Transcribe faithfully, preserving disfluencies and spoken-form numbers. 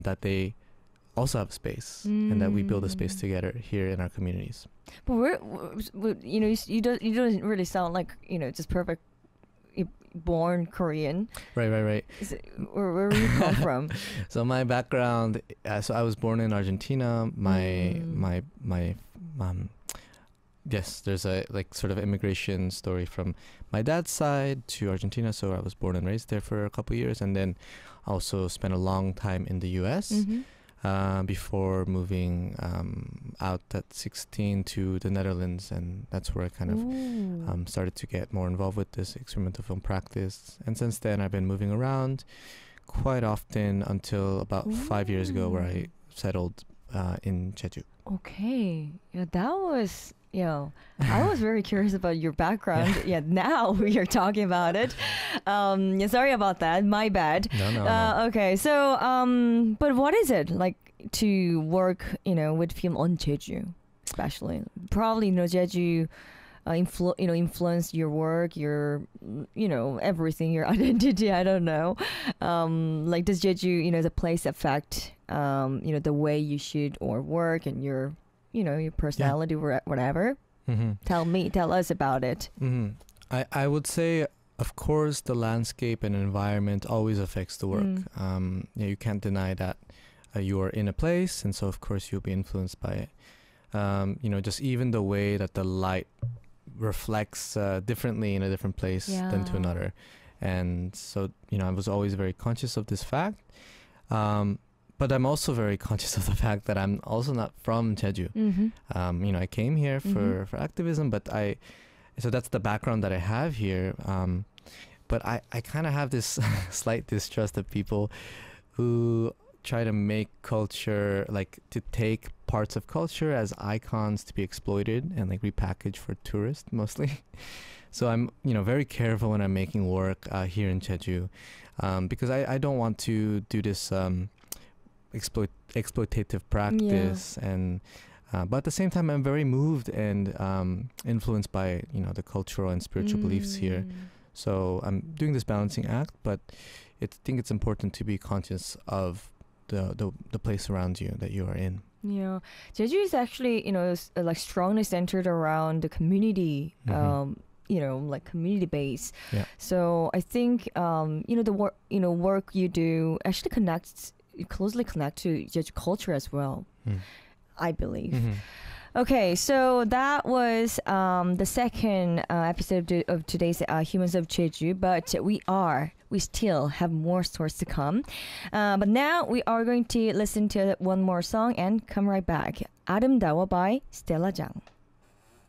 that they also have a space mm. and that we build a space together here in our communities. But we're, we're you know, you, you don't you don't really sound like, you know, just perfect born Korean. Right, right, right. Is it, where where you come from? So my background, uh, so I was born in Argentina. My mm. my my um yes, there's a like sort of immigration story from my dad's side to Argentina. So I was born and raised there for a couple of years, and then also spent a long time in the U S Mm-hmm. Uh, before moving um, out at sixteen to the Netherlands, and that's where I kind of um, started to get more involved with this experimental film practice. And since then, I've been moving around quite often until about Ooh. five years ago, where I settled uh, in Jeju. Okay, yeah, that was. Yeah, I was very curious about your background. Yeah, yeah now we are talking about it. Um, yeah, sorry about that. My bad. No, no, uh, no. Okay, so um, but what is it like to work, you know, with film on Jeju, especially? Probably, you know, Jeju, uh, influ- you know, influenced your work, your, you know, everything, your identity. I don't know. Um, like, does Jeju, you know, the place affect, um, you know, the way you shoot or work and your you know, your personality, yeah. whatever. Mm-hmm. Tell me, tell us about it. Mm-hmm. I, I would say, of course, the landscape and environment always affects the work. Mm. Um, yeah, you can't deny that uh, you are in a place, and so of course you'll be influenced by it. Um, you know, just even the way that the light reflects uh, differently in a different place yeah. than to another. And so, you know, I was always very conscious of this fact. Um, But I'm also very conscious of the fact that I'm also not from Jeju. Mm-hmm. Um, you know, I came here for, mm-hmm. for activism, but I, so that's the background that I have here. Um, but I, I kind of have this slight distrust of people who try to make culture, like to take parts of culture as icons to be exploited and like repackaged for tourists mostly. So I'm, you know, very careful when I'm making work uh, here in Jeju, um, because I, I don't want to do this, um, exploit exploitative practice yeah. and uh, but at the same time I'm very moved and um, influenced by you know the cultural and spiritual mm. beliefs here, so I'm doing this balancing act, but I think it's important to be conscious of the, the the place around you that you are in. Yeah, Jeju is actually you know s- uh, like strongly centered around the community mm-hmm. um you know like community base yeah. So I think um you know the work you know work you do actually connects closely connect to Jeju culture as well, mm. I believe. Mm-hmm. Okay, so that was um, the second uh, episode of, of today's uh, Humans of Jeju, but we are, we still have more stories to come. Uh, but now we are going to listen to one more song and come right back. 아름다워 by Stella Jang.